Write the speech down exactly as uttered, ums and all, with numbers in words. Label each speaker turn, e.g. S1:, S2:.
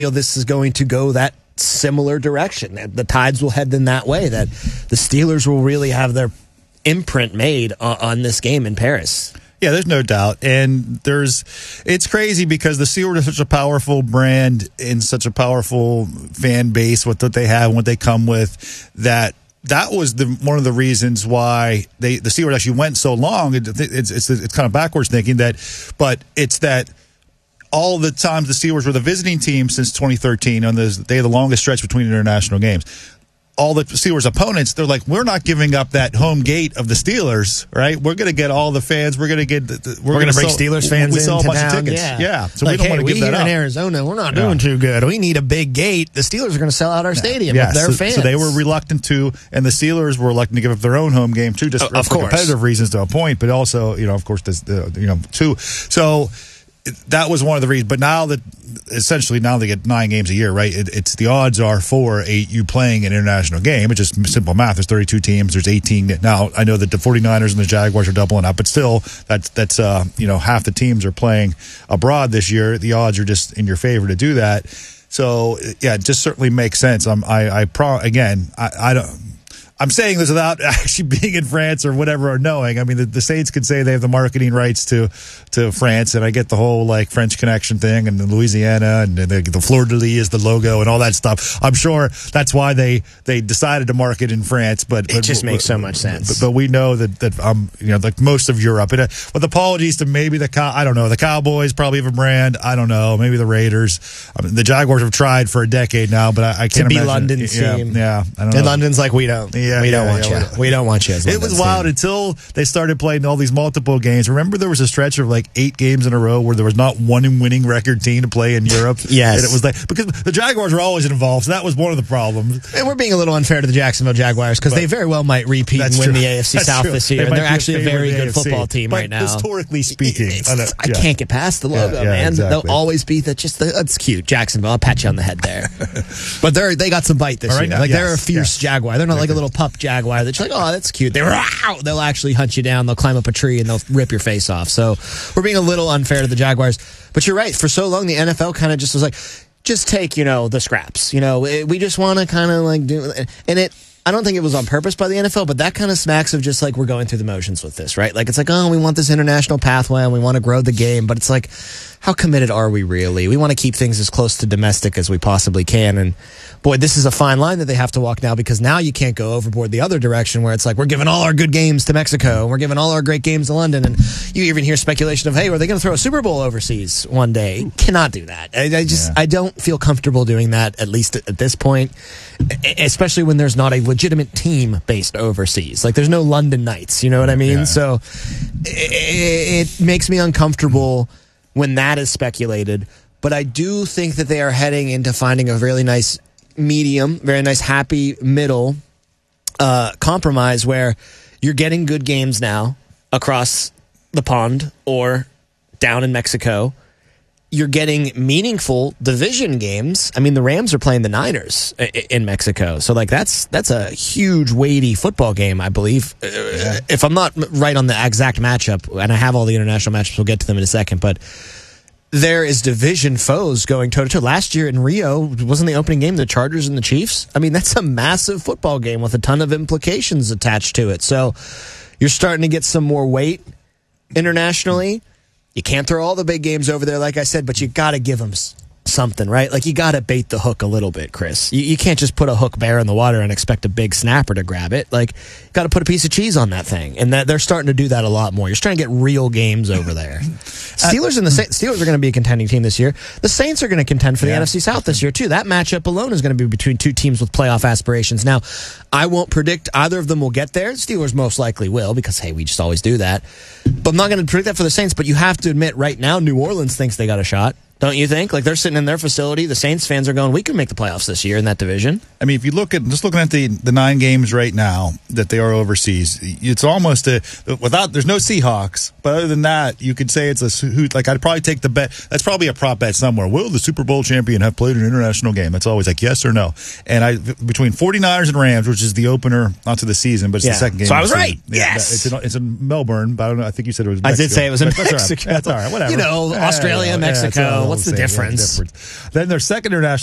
S1: feel this is going to go that similar direction. The Tides will head in that way, that the Steelers will really have their imprint made on, on this game in Paris.
S2: Yeah, there's no doubt. And there's, it's crazy because the Steelers are such a powerful brand and such a powerful fan base with what they have and what they come with, that that was the one of the reasons why they the Steelers actually went so long. It, it's, it's it's kind of backwards thinking that, but it's that all the times the Steelers were the visiting team since twenty thirteen on the they had the longest stretch between international games. All the Steelers opponents, they're like, we're not giving up that home gate of the Steelers, right? We're going to get all the fans. We're going to get. The, the,
S1: we're, we're going to bring
S2: sell,
S1: Steelers fans
S2: we
S1: in
S2: sell a bunch
S1: town.
S2: of tickets.
S1: Yeah,
S2: yeah. So
S1: like,
S2: we don't
S1: hey,
S2: want to
S1: we
S2: give that
S1: here
S2: up.
S1: in Arizona, we're not
S2: yeah.
S1: doing too good. We need a big gate. The Steelers are going to sell out our stadium
S2: yeah,
S1: with their
S2: so,
S1: fans.
S2: So they were reluctant to, and the Steelers were reluctant to give up their own home game too, just
S1: uh,
S2: for competitive reasons to a point, but also, you know, of course, this, the you know, too. So that was one of the reasons. But now that essentially now they get nine games a year, right? It, it's the odds are for a, you playing an international game. It's just simple math. There's thirty-two teams. There's eighteen. Now I know that the 49ers and the Jaguars are doubling up, but still, that's that's uh, you know, half the teams are playing abroad this year. The odds are just in your favor to do that. So yeah, it just certainly makes sense. I'm, I I pro again. I, I don't. I'm saying this without actually being in France or whatever or knowing. I mean, the, the Saints could say they have the marketing rights to to France, and I get the whole like French connection thing, and the Louisiana and the, the fleur de lis is the logo and all that stuff. I'm sure that's why they, they decided to market in France. But
S1: it
S2: but,
S1: just
S2: but,
S1: makes so much sense.
S2: But, but we know that that um you know like most of Europe. And, uh, with apologies to maybe the Cow- I don't know the Cowboys probably have a brand. I don't know, maybe the Raiders. I mean, the Jaguars have tried for a decade now, but I, I can't
S1: to be
S2: imagine.
S1: London's
S2: yeah,
S1: team.
S2: Yeah, I don't know.
S1: And London's like we don't.
S2: Yeah.
S1: Yeah, we don't
S2: yeah,
S1: want
S2: yeah,
S1: you. We don't want you as
S2: It was wild
S1: team.
S2: until they started playing all these multiple games. Remember, there was a stretch of like eight games in a row where there was not one winning record team to play in Europe.
S1: Yes,
S2: and it was like because the Jaguars were always involved, so that was one of the problems.
S1: And we're being a little unfair to the Jacksonville Jaguars because they very well might repeat and win
S2: true.
S1: the A F C
S2: That's
S1: South
S2: true.
S1: this year.
S2: They
S1: and they're
S2: might be
S1: actually a very
S2: favorite
S1: good
S2: A F C,
S1: football team
S2: but
S1: right now.
S2: Historically speaking,
S1: It's,
S2: I, know,
S1: I
S2: yeah.
S1: can't get past the logo,
S2: yeah, yeah,
S1: man.
S2: Exactly.
S1: They'll always be that. Just the, that's cute, Jacksonville. I'll pat you on the head there. But they're they got some bite this
S2: right
S1: year.
S2: now,
S1: Like
S2: yes,
S1: they're a fierce
S2: yes.
S1: Jaguar. They're not like a little pup Jaguar that's like, oh, that's cute. They're out. They'll actually hunt you down. They'll climb up a tree and they'll rip your face off. So we're being a little unfair to the Jaguars. But you're right. For so long, the N F L kind of just was like, just take, you know, the scraps. You know, it, we just want to kind of like do, and it. I don't think it was on purpose by the N F L, but that kind of smacks of just like we're going through the motions with this, right? Like it's like, oh, we want this international pathway and we want to grow the game, but it's like, how committed are we really? We want to keep things as close to domestic as we possibly can. And boy, this is a fine line that they have to walk now because now you can't go overboard the other direction where it's like we're giving all our good games to Mexico and we're giving all our great games to London. And you even hear speculation of, hey, are they going to throw a Super Bowl overseas one day? You cannot do that. I, I just, yeah. I don't feel comfortable doing that, at least at, at this point, especially when there's not a legitimate team based overseas. Like there's no London Knights, you know what I mean?
S2: Yeah.
S1: So it, it makes me uncomfortable when that is speculated. But I do think that they are heading into finding a really nice medium, very nice happy middle uh, compromise where you're getting good games now across the pond or down in Mexico. You're getting meaningful division games. I mean, the Rams are playing the Niners in Mexico. So, like, that's that's a huge, weighty football game, I believe. Yeah. If I'm not right on the exact matchup, and I have all the international matchups, we'll get to them in a second, but there is division foes going toe-to-toe. Last year in Rio, wasn't the opening game the Chargers and the Chiefs? I mean, that's a massive football game with a ton of implications attached to it. So, you're starting to get some more weight internationally. You can't throw all the big games over there, like I said, but you got to give them something, right? Like, you got to bait the hook a little bit, Chris. You, you can't just put a hook bare in the water and expect a big snapper to grab it. Like, you got to put a piece of cheese on that thing. And that they're starting to do that a lot more. You're starting to get real games over there. Steelers and the Sa- Steelers are going to be a contending team this year. The Saints are going to contend for the
S2: yeah.
S1: N F C South this year, too. That matchup alone is going to be between two teams with playoff aspirations. Now, I won't predict either of them will get there. Steelers most likely will because, hey, we just always do that. But I'm not going to predict that for the Saints. But you have to admit, right now, New Orleans thinks they got a shot. Don't you think? Like, they're sitting in their facility. The Saints fans are going, we can make the playoffs this year in that division.
S2: I mean, if you look at, just looking at the, the nine games right now that they are overseas, it's almost a, without, there's no Seahawks, but other than that, you could say it's a, like, I'd probably take the bet, that's probably a prop bet somewhere. Will the Super Bowl champion have played an international game? That's always like yes or no. And I, between 49ers and Rams, which is the opener, not to the season, but it's
S1: yeah.
S2: the second game.
S1: So I was
S2: season.
S1: right.
S2: Yeah,
S1: yes.
S2: It's in, it's in Melbourne, but I don't know, I think you said it was Mexico.
S1: I did say it was in
S2: but
S1: Mexico.
S2: That's all right. That's all right, whatever.
S1: You know, Australia,
S2: yeah,
S1: Mexico,
S2: yeah,
S1: what's the
S2: same. Yeah,
S1: difference?
S2: difference. Then their second international